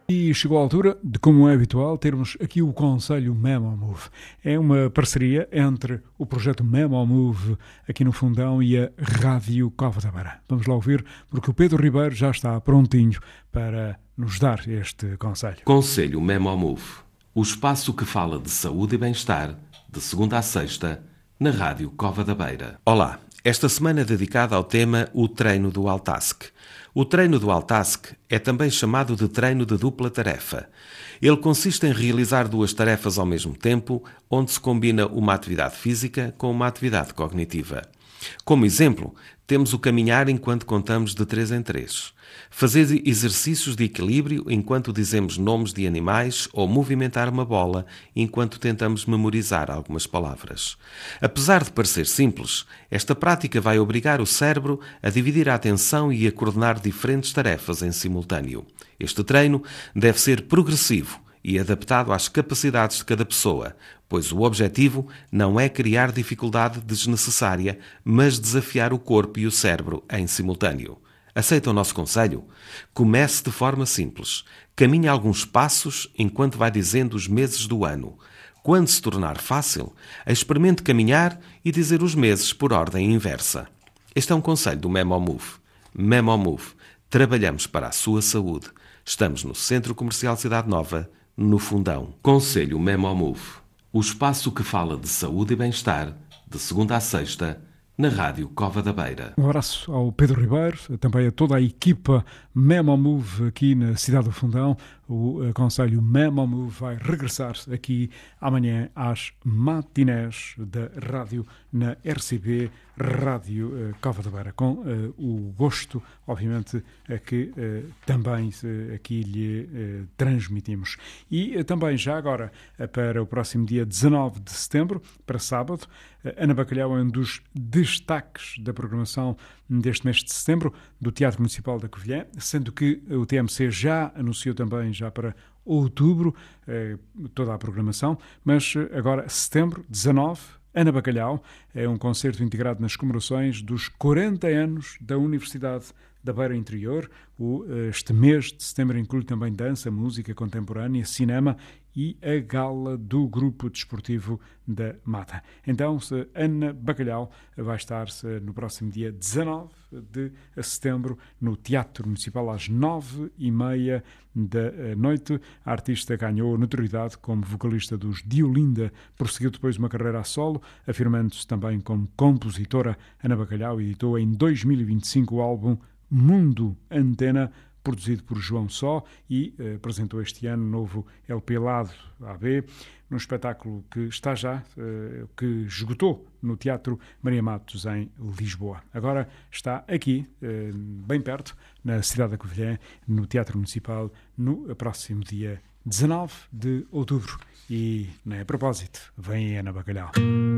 E chegou a altura de, como é habitual, termos aqui o Conselho Memo Move. É uma parceria entre o projeto Memo Move aqui no Fundão e a Rádio Cova da Beira. Vamos lá ouvir, porque o Pedro Ribeiro já está prontinho para nos dar este conselho. Conselho Memo Move, o espaço que fala de saúde e bem-estar, de segunda a sexta, na Rádio Cova da Beira. Olá, esta semana é dedicada ao tema O Treino do Altask. O treino do Altask é também chamado de treino de dupla tarefa. Ele consiste em realizar duas tarefas ao mesmo tempo, onde se combina uma atividade física com uma atividade cognitiva. Como exemplo, temos o caminhar enquanto contamos de 3 em 3, fazer exercícios de equilíbrio enquanto dizemos nomes de animais ou movimentar uma bola enquanto tentamos memorizar algumas palavras. Apesar de parecer simples, esta prática vai obrigar o cérebro a dividir a atenção e a coordenar diferentes tarefas em simultâneo. Este treino deve ser progressivo e adaptado às capacidades de cada pessoa, pois o objetivo não é criar dificuldade desnecessária, mas desafiar o corpo e o cérebro em simultâneo. Aceita o nosso conselho? Comece de forma simples. Caminhe alguns passos enquanto vai dizendo os meses do ano. Quando se tornar fácil, experimente caminhar e dizer os meses por ordem inversa. Este é um conselho do Memo Move. Memo Move. Trabalhamos para a sua saúde. Estamos no Centro Comercial Cidade Nova, no Fundão. Conselho Memo Move, o espaço que fala de saúde e bem-estar, de segunda a sexta, na Rádio Cova da Beira. Um abraço ao Pedro Ribeiro, também a toda a equipa Memo Move aqui na cidade do Fundão. O Conselho Memo Move vai regressar aqui amanhã às matinés da rádio na RCB Rádio Cova da Beira, com o gosto, obviamente, que também aqui lhe transmitimos. E também já agora, para o próximo dia 19 de setembro, para sábado, Ana Bacalhau é um dos destaques da programação deste mês de setembro do Teatro Municipal da Covilhã, sendo que o TMC já anunciou também já para outubro toda a programação, mas agora setembro, 19, Ana Bacalhau é um concerto integrado nas comemorações dos 40 anos da Universidade da Beira Interior. Este mês de setembro inclui também dança, música contemporânea, cinema e a gala do Grupo Desportivo da Mata. Então, Ana Bacalhau vai estar no próximo dia 19 de setembro no Teatro Municipal às 9h30 da noite. A artista ganhou notoriedade como vocalista dos Diolinda, prosseguiu depois uma carreira a solo, afirmando-se também como compositora. Ana Bacalhau editou em 2025 o álbum Mundo Antena, produzido por João Só, e apresentou este ano novo LP Lado AB, num espetáculo que está já, que esgotou no Teatro Maria Matos, em Lisboa. Agora está aqui, bem perto, na cidade da Covilhã, no Teatro Municipal, no próximo dia 19 de outubro. E, a propósito, vem Ana Bacalhau.